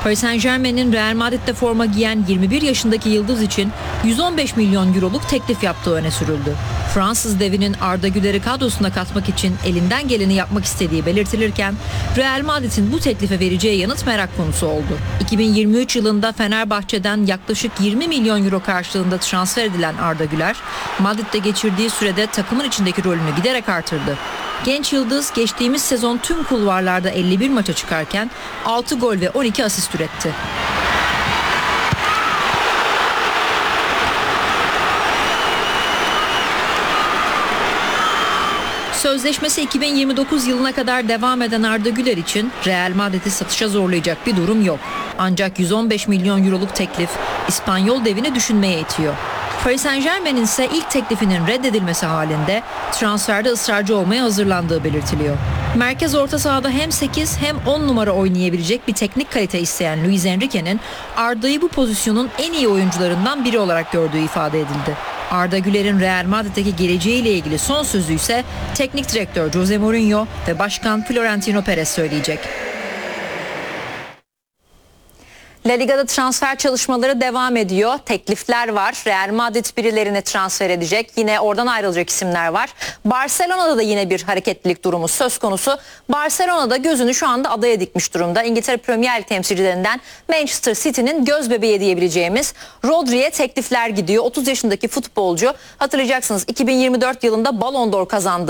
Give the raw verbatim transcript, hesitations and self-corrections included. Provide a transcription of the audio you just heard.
Paris Saint-Germain'in Real Madrid'de forma giyen yirmi bir yaşındaki yıldız için yüz on beş milyon euroluk teklif yaptığı öne sürüldü. Fransız devinin Arda Güler'i kadrosuna katmak için elinden geleni yapmak istediği belirtilirken Real Madrid'in bu teklife vereceği yanıt merak konusu oldu. iki bin yirmi üç yılında Fenerbahçe'den yaklaşık yirmi milyon euro karşılığında transfer edilen Arda Güler, Madrid'de geçirdiği sürede takımın içindeki rolünü giderek artırdı. Genç yıldız geçtiğimiz sezon tüm kulvarlarda elli bir maça çıkarken altı gol ve on iki asist üretti. Sözleşmesi iki bin yirmi dokuz yılına kadar devam eden Arda Güler için Real Madrid'i satışa zorlayacak bir durum yok. Ancak yüz on beş milyon euroluk teklif İspanyol devini düşünmeye itiyor. Paris Saint-Germain'in ise ilk teklifinin reddedilmesi halinde transferde ısrarcı olmaya hazırlandığı belirtiliyor. Merkez orta sahada hem sekiz hem on numara oynayabilecek bir teknik kalite isteyen Luis Enrique'nin Arda'yı bu pozisyonun en iyi oyuncularından biri olarak gördüğü ifade edildi. Arda Güler'in Real Madrid'deki geleceğiyle ilgili son sözü ise teknik direktör Jose Mourinho ve başkan Florentino Perez söyleyecek. La Liga'da transfer çalışmaları devam ediyor. Teklifler var. Real Madrid birilerini transfer edecek. Yine oradan ayrılacak isimler var. Barcelona'da da yine bir hareketlilik durumu söz konusu. Barcelona'da gözünü şu anda adaya dikmiş durumda. İngiltere Premier Lig temsilcilerinden Manchester City'nin göz bebeği diyebileceğimiz Rodri'ye teklifler gidiyor. otuz yaşındaki futbolcu, hatırlayacaksınız iki bin yirmi dört yılında Ballon d'Or kazandı.